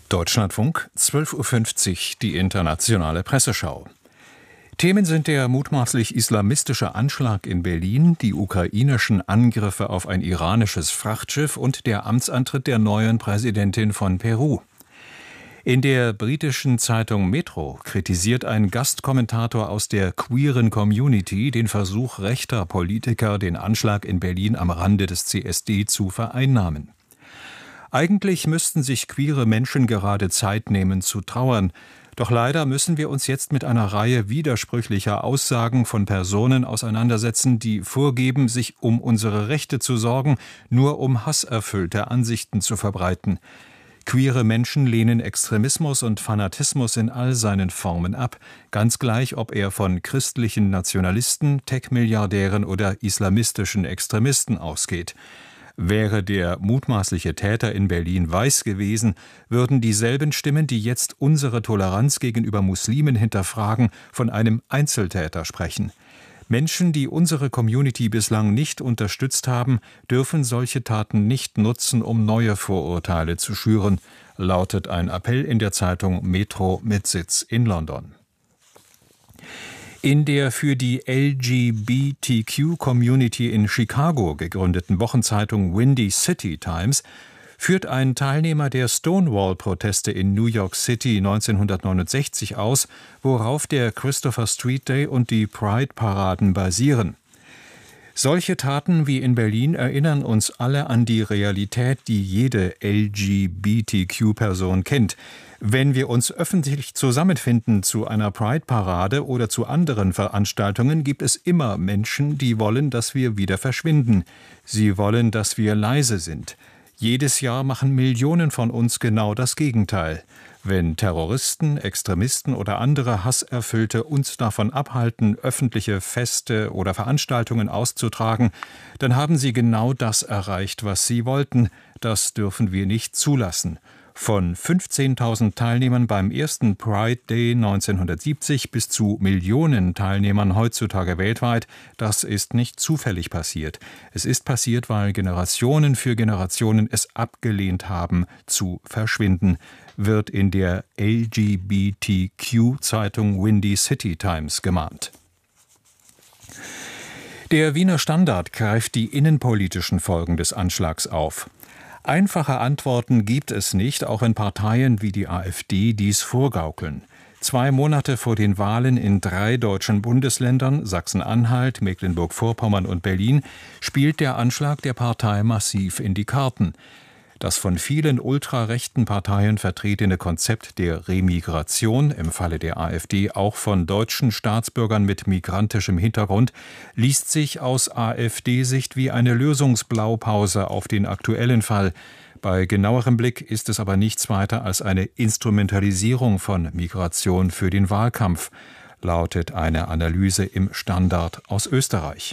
Deutschlandfunk, 12:50 Uhr, die internationale Presseschau. Themen sind der mutmaßlich islamistische Anschlag in Berlin, die ukrainischen Angriffe auf ein iranisches Frachtschiff und der Amtsantritt der neuen Präsidentin von Peru. In der britischen Zeitung Metro kritisiert ein Gastkommentator aus der queeren Community den Versuch rechter Politiker, den Anschlag in Berlin am Rande des CSD zu vereinnahmen. Eigentlich müssten sich queere Menschen gerade Zeit nehmen zu trauern. Doch leider müssen wir uns jetzt mit einer Reihe widersprüchlicher Aussagen von Personen auseinandersetzen, die vorgeben, sich um unsere Rechte zu sorgen, nur um hasserfüllte Ansichten zu verbreiten. Queere Menschen lehnen Extremismus und Fanatismus in all seinen Formen ab, ganz gleich, ob er von christlichen Nationalisten, Tech-Milliardären oder islamistischen Extremisten ausgeht. Wäre der mutmaßliche Täter in Berlin weiß gewesen, würden dieselben Stimmen, die jetzt unsere Toleranz gegenüber Muslimen hinterfragen, von einem Einzeltäter sprechen. Menschen, die unsere Community bislang nicht unterstützt haben, dürfen solche Taten nicht nutzen, um neue Vorurteile zu schüren, lautet ein Appell in der Zeitung Metro mit Sitz in London. In der für die LGBTQ-Community in Chicago gegründeten Wochenzeitung Windy City Times führt ein Teilnehmer der Stonewall-Proteste in New York City 1969 aus, worauf der Christopher Street Day und die Pride-Paraden basieren. Solche Taten wie in Berlin erinnern uns alle an die Realität, die jede LGBTQ-Person kennt. Wenn wir uns öffentlich zusammenfinden zu einer Pride-Parade oder zu anderen Veranstaltungen, gibt es immer Menschen, die wollen, dass wir wieder verschwinden. Sie wollen, dass wir leise sind. Jedes Jahr machen Millionen von uns genau das Gegenteil. Wenn Terroristen, Extremisten oder andere Hasserfüllte uns davon abhalten, öffentliche Feste oder Veranstaltungen auszutragen, dann haben sie genau das erreicht, was sie wollten. Das dürfen wir nicht zulassen. Von 15.000 Teilnehmern beim ersten Pride Day 1970 bis zu Millionen Teilnehmern heutzutage weltweit, das ist nicht zufällig passiert. Es ist passiert, weil Generationen für Generationen es abgelehnt haben, zu verschwinden, wird in der LGBTQ-Zeitung Windy City Times gemahnt. Der Wiener Standard greift die innenpolitischen Folgen des Anschlags auf. Einfache Antworten gibt es nicht, auch wenn Parteien wie die AfD dies vorgaukeln. 2 Monate vor den Wahlen in 3 deutschen Bundesländern, Sachsen-Anhalt, Mecklenburg-Vorpommern und Berlin, spielt der Anschlag der Partei massiv in die Karten. Das von vielen ultrarechten Parteien vertretene Konzept der Remigration, im Falle der AfD auch von deutschen Staatsbürgern mit migrantischem Hintergrund, liest sich aus AfD-Sicht wie eine Lösungsblaupause auf den aktuellen Fall. Bei genauerem Blick ist es aber nichts weiter als eine Instrumentalisierung von Migration für den Wahlkampf, lautet eine Analyse im Standard aus Österreich.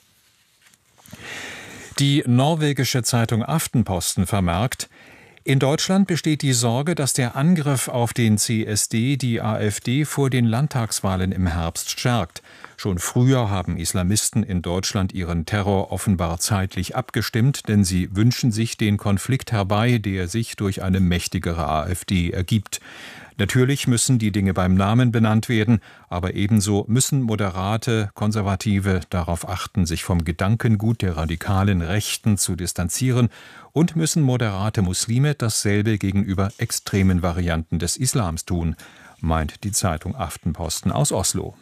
Die norwegische Zeitung Aftenposten vermerkt, in Deutschland besteht die Sorge, dass der Angriff auf den CSD die AfD vor den Landtagswahlen im Herbst stärkt. Schon früher haben Islamisten in Deutschland ihren Terror offenbar zeitlich abgestimmt, denn sie wünschen sich den Konflikt herbei, der sich durch eine mächtigere AfD ergibt. Natürlich müssen die Dinge beim Namen benannt werden, aber ebenso müssen moderate Konservative darauf achten, sich vom Gedankengut der radikalen Rechten zu distanzieren und müssen moderate Muslime dasselbe gegenüber extremen Varianten des Islams tun, meint die Zeitung Aftenposten aus Oslo.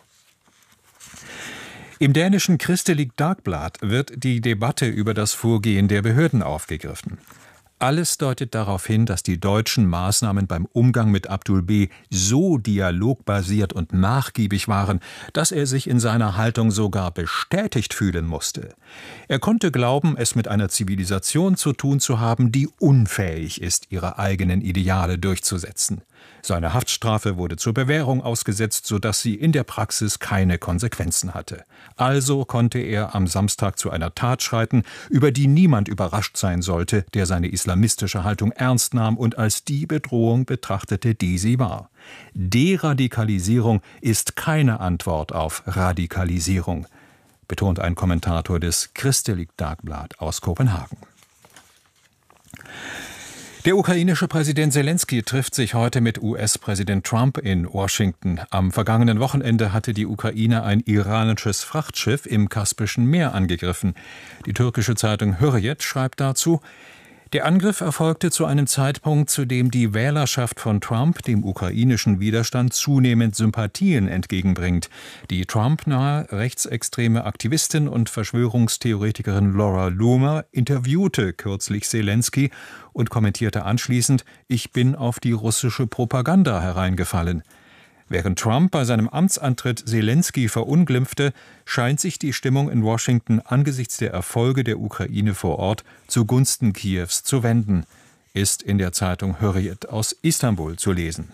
Im dänischen Kristelig Dagblad wird die Debatte über das Vorgehen der Behörden aufgegriffen. Alles deutet darauf hin, dass die deutschen Maßnahmen beim Umgang mit Abdul B. so dialogbasiert und nachgiebig waren, dass er sich in seiner Haltung sogar bestätigt fühlen musste. Er konnte glauben, es mit einer Zivilisation zu tun zu haben, die unfähig ist, ihre eigenen Ideale durchzusetzen. Seine Haftstrafe wurde zur Bewährung ausgesetzt, sodass sie in der Praxis keine Konsequenzen hatte. Also konnte er am Samstag zu einer Tat schreiten, über die niemand überrascht sein sollte, der seine islamistische Haltung ernst nahm und als die Bedrohung betrachtete, die sie war. Deradikalisierung ist keine Antwort auf Radikalisierung, betont ein Kommentator des Kristelig Dagblad aus Kopenhagen. Der ukrainische Präsident Selenskyj trifft sich heute mit US-Präsident Trump in Washington. Am vergangenen Wochenende hatte die Ukraine ein iranisches Frachtschiff im Kaspischen Meer angegriffen. Die türkische Zeitung Hürriyet schreibt dazu: Der Angriff erfolgte zu einem Zeitpunkt, zu dem die Wählerschaft von Trump dem ukrainischen Widerstand zunehmend Sympathien entgegenbringt. Die Trump-nahe rechtsextreme Aktivistin und Verschwörungstheoretikerin Laura Loomer interviewte kürzlich Selenskyj und kommentierte anschließend: Ich bin auf die russische Propaganda hereingefallen. Während Trump bei seinem Amtsantritt Selenskyj verunglimpfte, scheint sich die Stimmung in Washington angesichts der Erfolge der Ukraine vor Ort zugunsten Kiews zu wenden, ist in der Zeitung Hürriyet aus Istanbul zu lesen.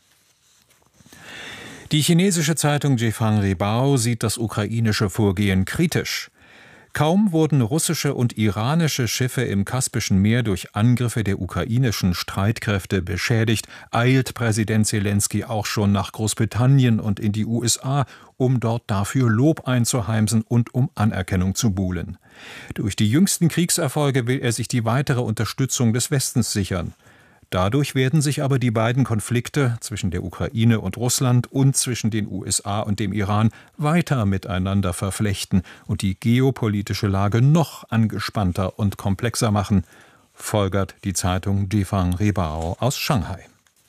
Die chinesische Zeitung Jifang Ribao sieht das ukrainische Vorgehen kritisch. Kaum wurden russische und iranische Schiffe im Kaspischen Meer durch Angriffe der ukrainischen Streitkräfte beschädigt, eilt Präsident Selenskyj auch schon nach Großbritannien und in die USA, um dort dafür Lob einzuheimsen und um Anerkennung zu buhlen. Durch die jüngsten Kriegserfolge will er sich die weitere Unterstützung des Westens sichern. Dadurch werden sich aber die beiden Konflikte zwischen der Ukraine und Russland und zwischen den USA und dem Iran weiter miteinander verflechten und die geopolitische Lage noch angespannter und komplexer machen, folgert die Zeitung Jifang Ribao aus Shanghai.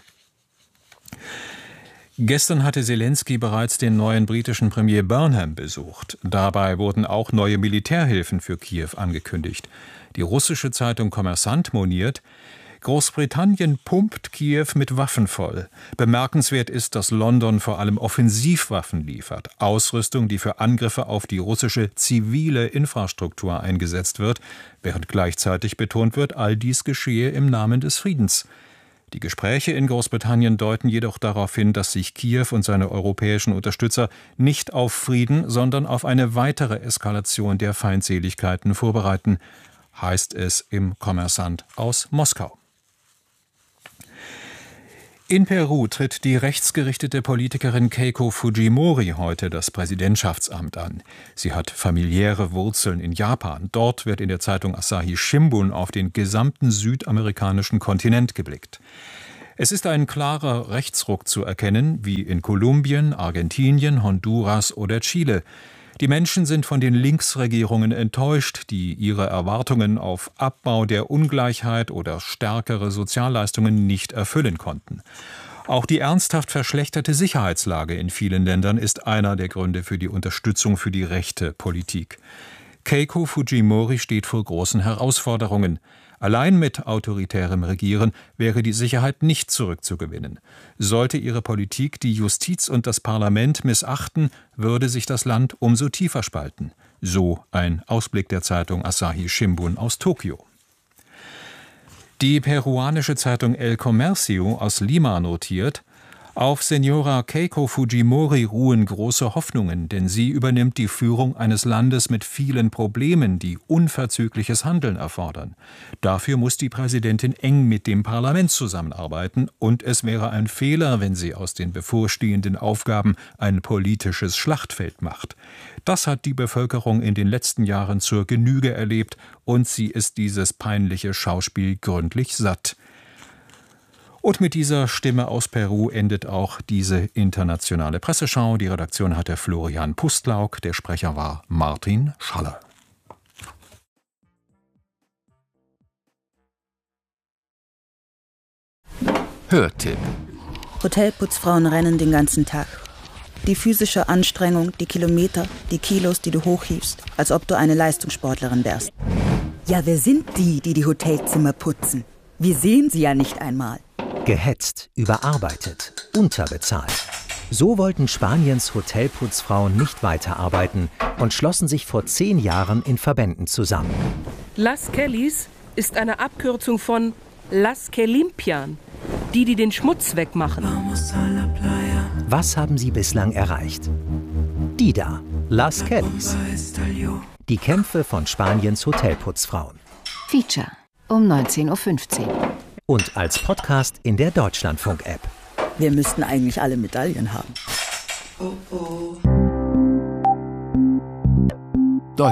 Gestern hatte Selenskyj bereits den neuen britischen Premier Burnham besucht. Dabei wurden auch neue Militärhilfen für Kiew angekündigt. Die russische Zeitung Kommersant moniert: Großbritannien pumpt Kiew mit Waffen voll. Bemerkenswert ist, dass London vor allem Offensivwaffen liefert, Ausrüstung, die für Angriffe auf die russische zivile Infrastruktur eingesetzt wird, während gleichzeitig betont wird, all dies geschehe im Namen des Friedens. Die Gespräche in Großbritannien deuten jedoch darauf hin, dass sich Kiew und seine europäischen Unterstützer nicht auf Frieden, sondern auf eine weitere Eskalation der Feindseligkeiten vorbereiten, heißt es im Kommersant aus Moskau. In Peru tritt die rechtsgerichtete Politikerin Keiko Fujimori heute das Präsidentschaftsamt an. Sie hat familiäre Wurzeln in Japan. Dort wird in der Zeitung Asahi Shimbun auf den gesamten südamerikanischen Kontinent geblickt. Es ist ein klarer Rechtsruck zu erkennen, wie in Kolumbien, Argentinien, Honduras oder Chile. Die Menschen sind von den Linksregierungen enttäuscht, die ihre Erwartungen auf Abbau der Ungleichheit oder stärkere Sozialleistungen nicht erfüllen konnten. Auch die ernsthaft verschlechterte Sicherheitslage in vielen Ländern ist einer der Gründe für die Unterstützung für die rechte Politik. Keiko Fujimori steht vor großen Herausforderungen. Allein mit autoritärem Regieren wäre die Sicherheit nicht zurückzugewinnen. Sollte ihre Politik die Justiz und das Parlament missachten, würde sich das Land umso tiefer spalten. So ein Ausblick der Zeitung Asahi Shimbun aus Tokio. Die peruanische Zeitung El Comercio aus Lima notiert: Auf Senora Keiko Fujimori ruhen große Hoffnungen, denn sie übernimmt die Führung eines Landes mit vielen Problemen, die unverzügliches Handeln erfordern. Dafür muss die Präsidentin eng mit dem Parlament zusammenarbeiten, und es wäre ein Fehler, wenn sie aus den bevorstehenden Aufgaben ein politisches Schlachtfeld macht. Das hat die Bevölkerung in den letzten Jahren zur Genüge erlebt, und sie ist dieses peinliche Schauspiel gründlich satt. Und mit dieser Stimme aus Peru endet auch diese internationale Presseschau. Die Redaktion hatte Florian Pustlauk, der Sprecher war Martin Schaller. Hörtipp. Hotelputzfrauen rennen den ganzen Tag. Die physische Anstrengung, die Kilometer, die Kilos, die du hochhiefst, als ob du eine Leistungssportlerin wärst. Ja, wer sind die, die Hotelzimmer putzen? Wir sehen sie ja nicht einmal. Gehetzt, überarbeitet, unterbezahlt. So wollten Spaniens Hotelputzfrauen nicht weiterarbeiten und schlossen sich vor 10 Jahren in Verbänden zusammen. Las Kellys ist eine Abkürzung von Las que limpian, die den Schmutz wegmachen. Was haben sie bislang erreicht? Die da, Las Kellys. Die Kämpfe von Spaniens Hotelputzfrauen. Feature um 19:15 Uhr. Und als Podcast in der Deutschlandfunk-App. Wir müssten eigentlich alle Medaillen haben.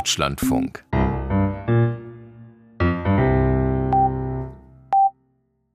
Deutschlandfunk.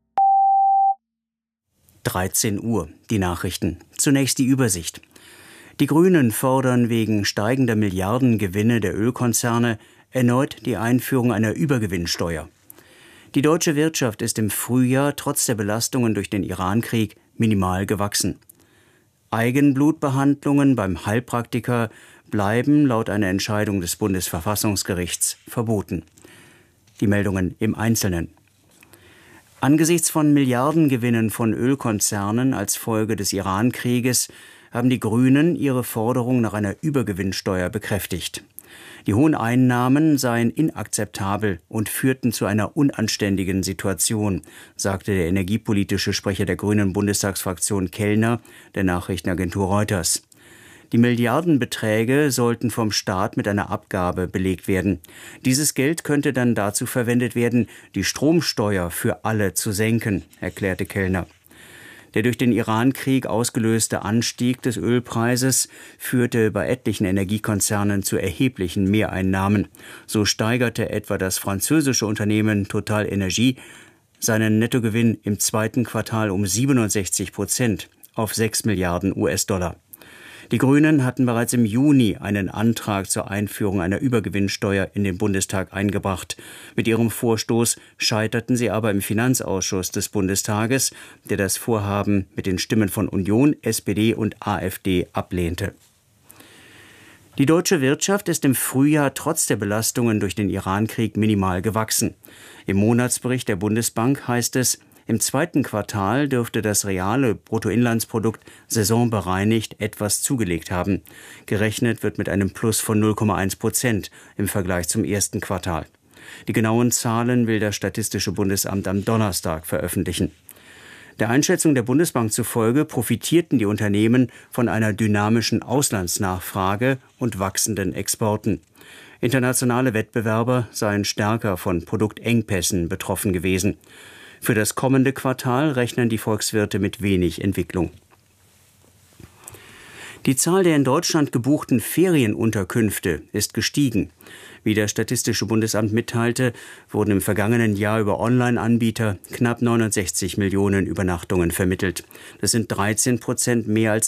13 Uhr, die Nachrichten. Zunächst die Übersicht. Die Grünen fordern wegen steigender Milliardengewinne der Ölkonzerne erneut die Einführung einer Übergewinnsteuer. Die deutsche Wirtschaft ist im Frühjahr trotz der Belastungen durch den Irankrieg minimal gewachsen. Eigenblutbehandlungen beim Heilpraktiker bleiben laut einer Entscheidung des Bundesverfassungsgerichts verboten. Die Meldungen im Einzelnen. Angesichts von Milliardengewinnen von Ölkonzernen als Folge des Irankrieges haben die Grünen ihre Forderung nach einer Übergewinnsteuer bekräftigt. Die hohen Einnahmen seien inakzeptabel und führten zu einer unanständigen Situation, sagte der energiepolitische Sprecher der Grünen Bundestagsfraktion Kellner der Nachrichtenagentur Reuters. Die Milliardenbeträge sollten vom Staat mit einer Abgabe belegt werden. Dieses Geld könnte dann dazu verwendet werden, die Stromsteuer für alle zu senken, erklärte Kellner. Der durch den Irankrieg ausgelöste Anstieg des Ölpreises führte bei etlichen Energiekonzernen zu erheblichen Mehreinnahmen. So steigerte etwa das französische Unternehmen TotalEnergies seinen Nettogewinn im zweiten Quartal um 67% auf 6 Milliarden US-Dollar. Die Grünen hatten bereits im Juni einen Antrag zur Einführung einer Übergewinnsteuer in den Bundestag eingebracht. Mit ihrem Vorstoß scheiterten sie aber im Finanzausschuss des Bundestages, der das Vorhaben mit den Stimmen von Union, SPD und AfD ablehnte. Die deutsche Wirtschaft ist im Frühjahr trotz der Belastungen durch den Irankrieg minimal gewachsen. Im Monatsbericht der Bundesbank heißt es, im zweiten Quartal dürfte das reale Bruttoinlandsprodukt saisonbereinigt etwas zugelegt haben. Gerechnet wird mit einem Plus von 0,1% im Vergleich zum ersten Quartal. Die genauen Zahlen will das Statistische Bundesamt am Donnerstag veröffentlichen. Der Einschätzung der Bundesbank zufolge profitierten die Unternehmen von einer dynamischen Auslandsnachfrage und wachsenden Exporten. Internationale Wettbewerber seien stärker von Produktengpässen betroffen gewesen. Für das kommende Quartal rechnen die Volkswirte mit wenig Entwicklung. Die Zahl der in Deutschland gebuchten Ferienunterkünfte ist gestiegen. Wie das Statistische Bundesamt mitteilte, wurden im vergangenen Jahr über Online-Anbieter knapp 69 Millionen Übernachtungen vermittelt. Das sind 13% mehr als